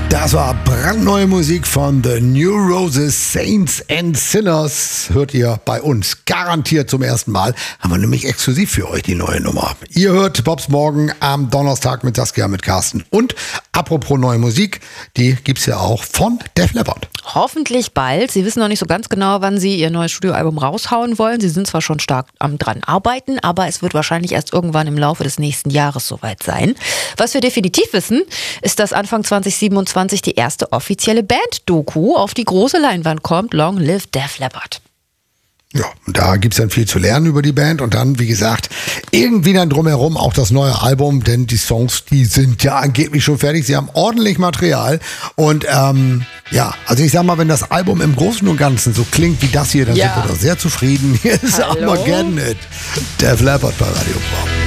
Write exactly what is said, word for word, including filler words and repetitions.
Das war brandneue Musik von The New Roses, Saints and Sinners. Hört ihr bei uns garantiert zum ersten Mal. Haben wir nämlich exklusiv für euch die neue Nummer. Ihr hört Bobs Morgen am Donnerstag mit Saskia, mit Carsten. Und apropos neue Musik, die gibt's ja auch von Def Leppard. Hoffentlich bald. Sie wissen noch nicht so ganz genau, wann sie ihr neues Studioalbum raushauen wollen. Sie sind zwar schon stark am dran arbeiten, aber es wird wahrscheinlich erst irgendwann im Laufe des nächsten Jahres soweit sein. Was wir definitiv wissen, ist, dass Anfang zwanzig siebenundzwanzig die erste offizielle Band-Doku auf die große Leinwand kommt. Long live Def Leppard. Ja, und da gibt's dann viel zu lernen über die Band und dann, wie gesagt, irgendwie dann drumherum auch das neue Album, denn die Songs, die sind ja angeblich schon fertig, sie haben ordentlich Material und ähm, ja, also ich sag mal, wenn das Album im Großen und Ganzen so klingt wie das hier, dann Ja. sind wir doch sehr zufrieden. Hier ist Hallo? Armageddon, Def Leppard bei Radio Pop.